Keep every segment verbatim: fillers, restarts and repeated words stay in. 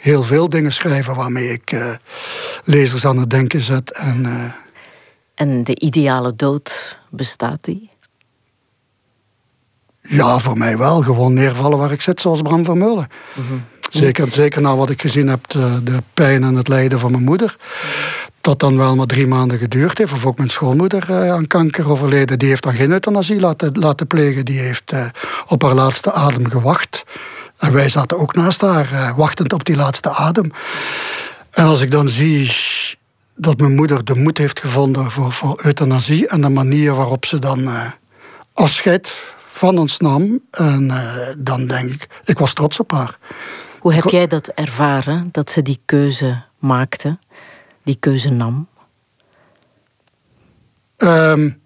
heel veel dingen schrijven waarmee ik uh, lezers aan het denken zet. En, uh... en de ideale dood, bestaat die? Ja, voor mij wel. Gewoon neervallen waar ik zit, zoals Bram Vermeulen. Mm-hmm. Zeker, zeker na wat ik gezien heb, de, de pijn en het lijden van mijn moeder. Dat dan wel maar drie maanden geduurd heeft. Of ook mijn schoonmoeder uh, aan kanker overleden. Die heeft dan geen euthanasie laten, laten plegen. Die heeft uh, op haar laatste adem gewacht. En wij zaten ook naast haar, uh, wachtend op die laatste adem. En als ik dan zie dat mijn moeder de moed heeft gevonden voor, voor euthanasie. En de manier waarop ze dan uh, afscheid van ons nam. En uh, dan denk ik, ik was trots op haar. Hoe heb jij dat ervaren, dat ze die keuze maakte, die keuze nam? Um,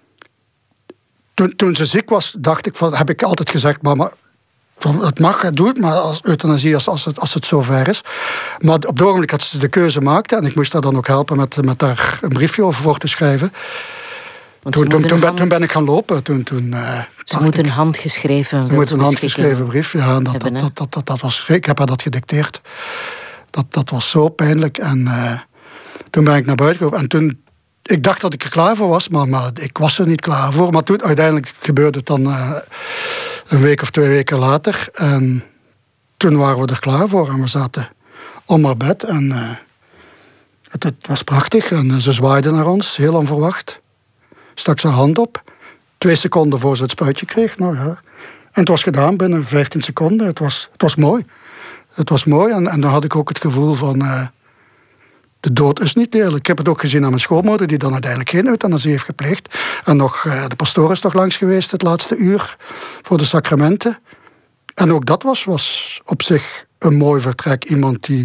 toen, toen ze ziek was, dacht ik van, heb ik altijd gezegd, mama, van, het mag, doe het, maar als euthanasie als, als, het, als het zover is. Maar op het ogenblik dat ze de keuze maakte, en ik moest haar dan ook helpen met, met daar een briefje over voor te schrijven. Toen, toen, toen, ben, toen ben ik gaan lopen. Toen, toen, uh, ze moet een handgeschreven Ze moet een handgeschreven brief. Ja, dat, hebben, dat, dat, dat, dat was, ik heb haar dat gedicteerd. Dat, dat was zo pijnlijk. En uh, toen ben ik naar buiten gelopen. En toen, ik dacht dat ik er klaar voor was, maar, maar ik was er niet klaar voor. Maar toen uiteindelijk gebeurde het dan uh, een week of twee weken later. En toen waren we er klaar voor. En we zaten om haar bed. En uh, het, het was prachtig. En uh, ze zwaaide naar ons, heel onverwacht. Stak zijn hand op. Twee seconden voor ze het spuitje kreeg. Nou ja. En het was gedaan binnen vijftien seconden. Het was, het was mooi. Het was mooi. En, en dan had ik ook het gevoel van... Uh, de dood is niet eerlijk. Ik heb het ook gezien aan mijn schoonmoeder... die dan uiteindelijk geen euthanasie heeft gepleegd. En nog, uh, de pastoor is nog langs geweest het laatste uur... voor de sacramenten. En ook dat was, was op zich een mooi vertrek. Iemand die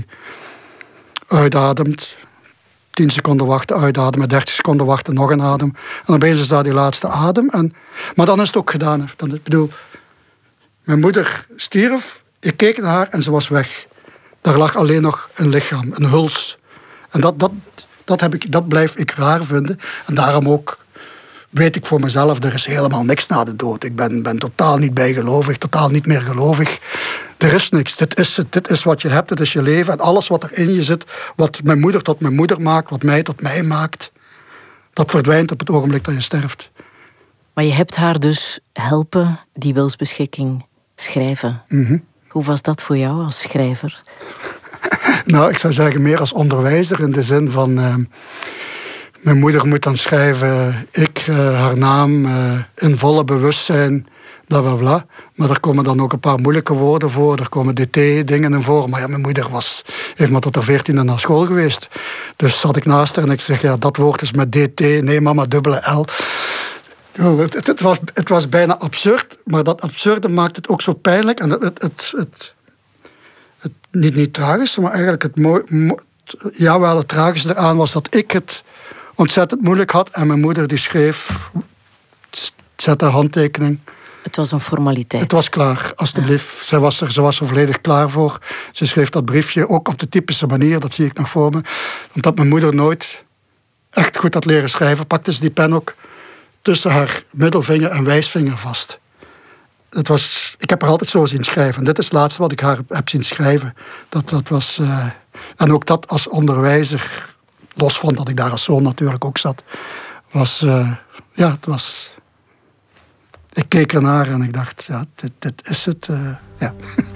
uitademt... tien seconden wachten, uitademen, dertig seconden wachten, nog een adem. En dan ben je daar die laatste adem. En, maar dan is het ook gedaan. Dan, ik bedoel, mijn moeder stierf, ik keek naar haar en ze was weg. Daar lag alleen nog een lichaam, een huls. En dat, dat, dat, heb ik, dat blijf ik raar vinden. En daarom ook weet ik voor mezelf, er is helemaal niks na de dood. Ik ben, ben totaal niet bijgelovig, totaal niet meer gelovig. Er is niks. Dit is het. Dit is wat je hebt. Dit is je leven. En alles wat er in je zit, wat mijn moeder tot mijn moeder maakt, wat mij tot mij maakt, dat verdwijnt op het ogenblik dat je sterft. Maar je hebt haar dus helpen die wilsbeschikking schrijven. Mm-hmm. Hoe was dat voor jou als schrijver? Nou, ik zou zeggen meer als onderwijzer in de zin van... Uh, mijn moeder moet dan schrijven, ik, uh, haar naam, uh, in volle bewustzijn... Bla, bla, bla. Maar er komen dan ook een paar moeilijke woorden voor. Er komen dt-dingen in voor. Maar ja, mijn moeder was, heeft maar tot haar veertiende naar school geweest. Dus zat ik naast haar en ik zeg, ja, dat woord is met dt. Nee, mama, dubbele L. Het, het, het, was, het was bijna absurd. Maar dat absurde maakt het ook zo pijnlijk. En het, het, het, het, het niet, niet tragisch, maar eigenlijk het mooi... Mo, ja, wel het tragische eraan was dat ik het ontzettend moeilijk had. En mijn moeder die schreef, zette haar handtekening... Het was een formaliteit. Het was klaar, alstublieft. Ja. Zij was er, ze was er volledig klaar voor. Ze schreef dat briefje, ook op de typische manier, dat zie ik nog voor me. Omdat mijn moeder nooit echt goed had leren schrijven, pakte ze die pen ook tussen haar middelvinger en wijsvinger vast. Het was, ik heb haar altijd zo zien schrijven. Dit is het laatste wat ik haar heb zien schrijven. Dat, dat was, uh, en ook dat als onderwijzer, los van dat ik daar als zoon natuurlijk ook zat, was, uh, ja, het was... Ik keek ernaar en ik dacht, ja, dit, dit is het. Uh, ja.